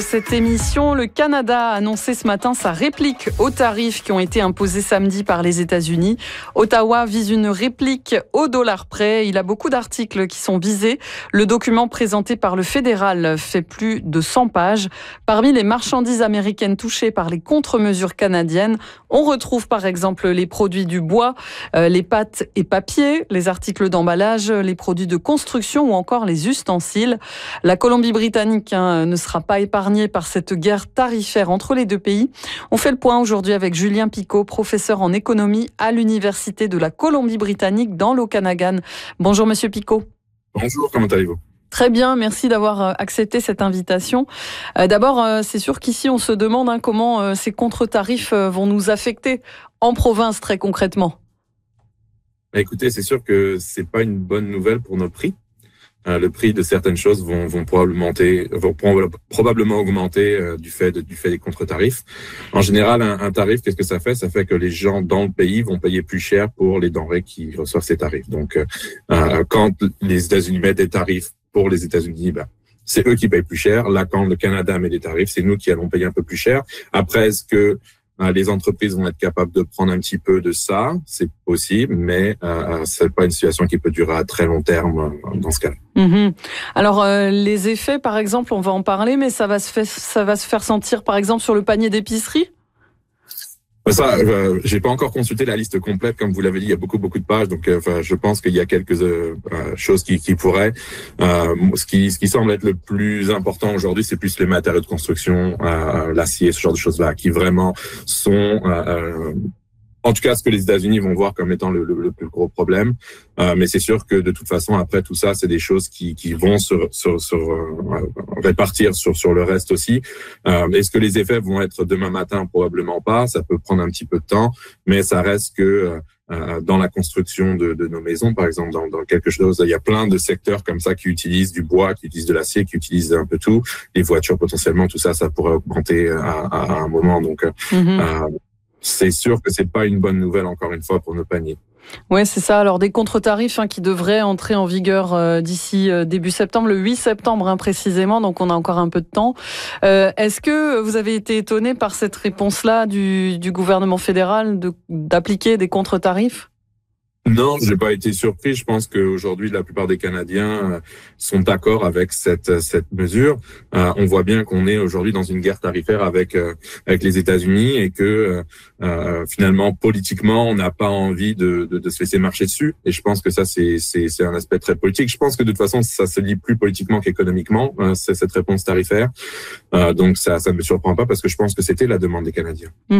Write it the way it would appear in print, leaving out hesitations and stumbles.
Cette émission, le Canada a annoncé ce matin sa réplique aux tarifs qui ont été imposés samedi par les États-Unis. Ottawa vise une réplique au dollar près. Il a beaucoup d'articles qui sont visés. Le document présenté par le fédéral fait plus de 100 pages. Parmi les marchandises américaines touchées par les contre-mesures canadiennes, on retrouve par exemple les produits du bois, les pâtes et papiers, les articles d'emballage, les produits de construction ou encore les ustensiles. La Colombie-Britannique ne sera pas épargnée par cette guerre tarifaire entre les deux pays. On fait le point aujourd'hui avec Julien Picot, professeur en économie à l'Université de la Colombie-Britannique dans l'Okanagan. Bonjour Monsieur Picot. Bonjour, comment allez-vous ? Très bien, merci d'avoir accepté cette invitation. D'abord, c'est sûr qu'ici on se demande comment ces contre-tarifs vont nous affecter en province très concrètement. Écoutez, c'est sûr que c'est pas une bonne nouvelle pour nos prix. Le prix de certaines choses vont probablement augmenter du fait des contre-tarifs. En général, un tarif, qu'est-ce que ça fait ? Ça fait que les gens dans le pays vont payer plus cher pour les denrées qui reçoivent ces tarifs. Donc, quand les États-Unis mettent des tarifs pour les États-Unis, c'est eux qui payent plus cher. Là, quand le Canada met des tarifs, c'est nous qui allons payer un peu plus cher. Après, est-ce que les entreprises vont être capables de prendre un petit peu de ça? C'est possible, mais c'est pas une situation qui peut durer à très long terme dans ce cas-là. Mmh. Alors, les effets, par exemple, on va en parler, mais ça va se faire sentir, par exemple, sur le panier d'épicerie? Ça, j'ai pas encore consulté la liste complète, comme vous l'avez dit, il y a beaucoup de pages, donc je pense qu'il y a quelques choses qui pourraient. Ce qui semble être le plus important aujourd'hui, c'est plus les matériaux de construction, l'acier, ce genre de choses-là, qui vraiment sont en tout cas, ce que les États-Unis vont voir comme étant le plus gros problème. Mais c'est sûr que de toute façon, après tout ça, c'est des choses qui vont se répartir sur le reste aussi. Est-ce que les effets vont être demain matin? Probablement pas. Ça peut prendre un petit peu de temps, mais ça reste que dans la construction de nos maisons, par exemple, dans quelque chose, il y a plein de secteurs comme ça qui utilisent du bois, qui utilisent de l'acier, qui utilisent un peu tout. Les voitures, potentiellement, tout ça, ça pourrait augmenter à un moment. Donc, c'est sûr que c'est pas une bonne nouvelle, encore une fois, pour nos paniers. Ouais, c'est ça. Alors, des contre-tarifs qui devraient entrer en vigueur d'ici début septembre, le 8 septembre précisément, donc on a encore un peu de temps. Est-ce que vous avez été étonné par cette réponse-là du gouvernement fédéral d'appliquer des contre-tarifs ? Non, j'ai pas été surpris. Je pense qu'aujourd'hui, la plupart des Canadiens sont d'accord avec cette mesure. On voit bien qu'on est aujourd'hui dans une guerre tarifaire avec les États-Unis et que finalement, politiquement, on n'a pas envie de se laisser marcher dessus. Et je pense que ça, c'est un aspect très politique. Je pense que de toute façon, ça se lie plus politiquement qu'économiquement, c'est cette réponse tarifaire. Donc ça ne me surprend pas parce que je pense que c'était la demande des Canadiens.